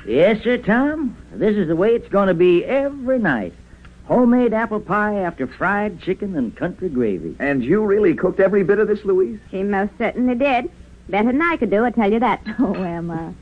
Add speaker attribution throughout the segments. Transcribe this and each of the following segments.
Speaker 1: Yes, sir, Tom. This is the way it's going to be every night. Homemade apple pie after fried chicken and country gravy.
Speaker 2: And you really cooked every bit of this, Louise?
Speaker 3: She most certainly did. Better than I could do, I tell you that. Oh, Emma.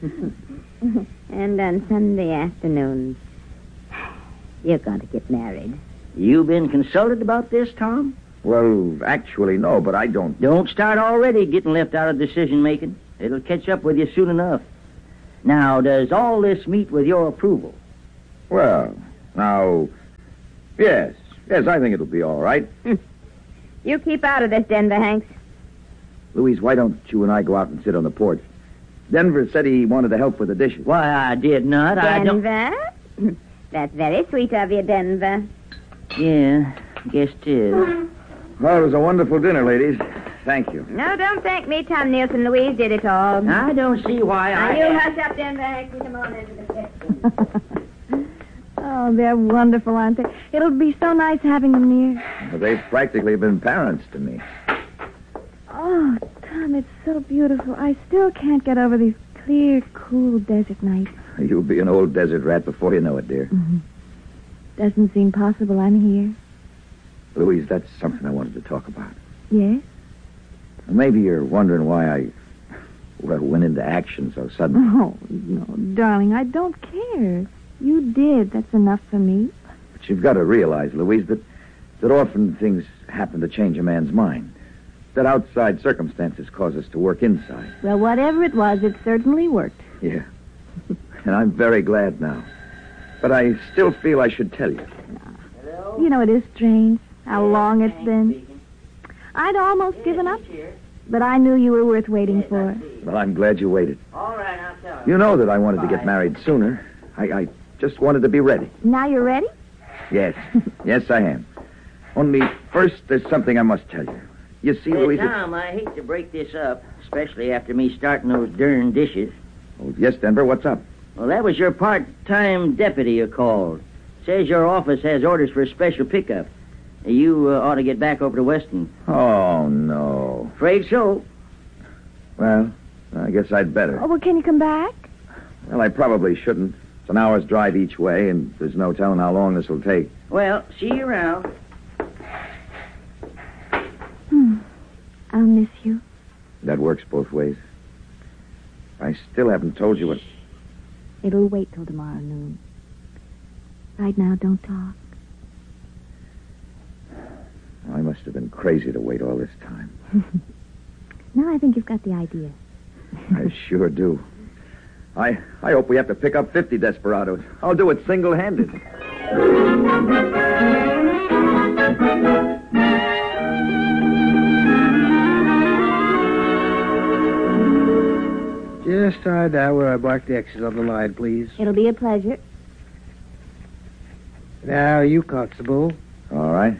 Speaker 3: And on Sunday afternoons, you're going to get married.
Speaker 1: You been consulted about this, Tom?
Speaker 2: Well, actually, no, but I don't...
Speaker 1: Don't start already getting left out of decision-making. It'll catch up with you soon enough. Now, does all this meet with your approval?
Speaker 2: Well, now... Yes, I think it'll be all right.
Speaker 3: You keep out of this, Denver, Hanks.
Speaker 2: Louise, why don't you and I go out and sit on the porch? Denver said he wanted to help with the dishes.
Speaker 1: Why, I did not.
Speaker 3: Denver? That's very sweet of you, Denver.
Speaker 1: Yeah, guess it is.
Speaker 2: Well, it was a wonderful dinner, ladies. Thank you.
Speaker 3: No, don't thank me, Tom Nielsen. Louise did it all.
Speaker 1: I don't see why
Speaker 3: Now, you hush up, Denver, Hanks, and come on into the kitchen.
Speaker 4: Oh, they're wonderful, aren't they? It'll be so nice having them near.
Speaker 2: Well, they've practically been parents to me.
Speaker 4: Oh, Tom, it's so beautiful. I still can't get over these clear, cool desert nights.
Speaker 2: You'll be an old desert rat before you know it, dear.
Speaker 4: Mm-hmm. Doesn't seem possible I'm here.
Speaker 2: Louise, that's something I wanted to talk about.
Speaker 4: Yes?
Speaker 2: Maybe you're wondering why I went into action so suddenly.
Speaker 4: Oh, no, darling, I don't care. You did. That's enough for me.
Speaker 2: But you've got to realize, Louise, that often things happen to change a man's mind. That outside circumstances cause us to work inside.
Speaker 4: Well, whatever it was, it certainly worked.
Speaker 2: Yeah. And I'm very glad now. But I still feel I should tell you.
Speaker 1: Hello?
Speaker 4: You know, it is strange how long it's been. I'd almost given up, but I knew you were worth waiting for.
Speaker 2: Well, I'm glad you waited.
Speaker 1: All right, I'll tell you.
Speaker 2: You know that I wanted to get married sooner. I just wanted to be ready.
Speaker 4: Now you're ready?
Speaker 2: Yes. Yes, I am. Only first, there's something I must tell you. You see,
Speaker 1: Hey,
Speaker 2: Louise...
Speaker 1: Tom, I hate to break this up, especially after me starting those darn dishes.
Speaker 2: Oh, yes, Denver, what's up?
Speaker 1: Well, that was your part-time deputy you called. Says your office has orders for a special pickup. You ought to get back over to Weston.
Speaker 2: Oh, no.
Speaker 1: Afraid so.
Speaker 2: Well, I guess I'd better.
Speaker 4: Oh, well, can you come back?
Speaker 2: Well, I probably shouldn't. It's an hour's drive each way, and there's no telling how long this will take.
Speaker 1: Well, see you around.
Speaker 4: I'll miss you.
Speaker 2: That works both ways. I still haven't told you what...
Speaker 4: It'll wait till tomorrow noon. Right now, don't talk.
Speaker 2: I must have been crazy to wait all this time.
Speaker 4: Now I think you've got the idea.
Speaker 2: I sure do. I hope we have to pick up 50 desperados. I'll do it single-handed.
Speaker 5: Just start down where I marked the X's on the line, please.
Speaker 4: It'll be a pleasure.
Speaker 5: Now, you, Constable.
Speaker 2: All right.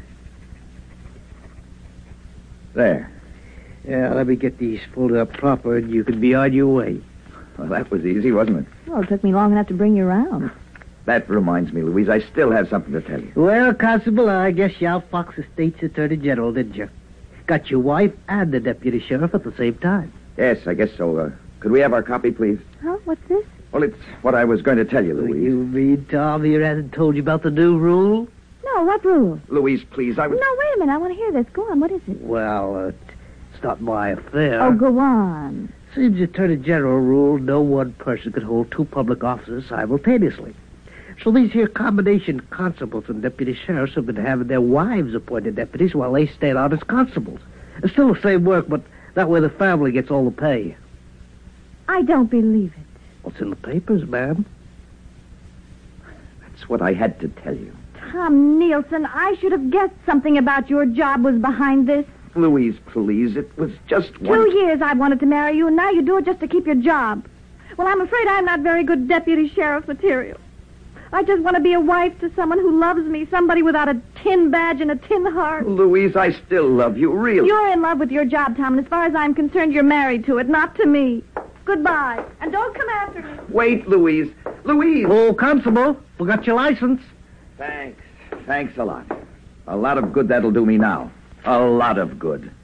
Speaker 2: There.
Speaker 5: Yeah, let me get these folded up proper, and you can be on your way.
Speaker 2: Well, that was easy, wasn't it?
Speaker 4: Well, it took me long enough to bring you around.
Speaker 2: That reminds me, Louise, I still have something to tell you.
Speaker 5: Well, Constable, I guess you outfoxed the state's attorney general, didn't you? Got your wife and the deputy sheriff at the same time.
Speaker 2: Yes, I guess so. Could we have our copy, please?
Speaker 4: Huh? What's this?
Speaker 2: Well, it's what I was going to tell you, Louise.
Speaker 5: You mean Tom here hasn't told you about the new rule?
Speaker 4: No, what rule?
Speaker 2: Louise, please, I was...
Speaker 4: No, wait a minute. I want to hear this. Go on. What is it?
Speaker 5: Well, it's not my affair.
Speaker 4: Oh, go on.
Speaker 5: Seems the Attorney General ruled no one person could hold two public offices simultaneously. So these here combination constables and deputy sheriffs have been having their wives appointed deputies while they stayed on as constables. It's still the same work, but that way the family gets all the pay.
Speaker 4: I don't believe it.
Speaker 5: What's in the papers, ma'am?
Speaker 2: That's what I had to tell you.
Speaker 4: Tom Nielsen, I should have guessed something about your job was behind this.
Speaker 2: Louise, please, it was just one...
Speaker 4: 2 years I wanted to marry you, and now you do it just to keep your job. Well, I'm afraid I'm not very good deputy sheriff material. I just want to be a wife to someone who loves me, somebody without a tin badge and a tin heart.
Speaker 2: Louise, I still love you, really.
Speaker 4: You're in love with your job, Tom, and as far as I'm concerned, you're married to it, not to me. Goodbye. And don't come after me.
Speaker 2: Wait, Louise. Louise!
Speaker 5: Oh, Constable, forgot your license.
Speaker 2: Thanks. Thanks a lot. A lot of good that'll do me now. A lot of good.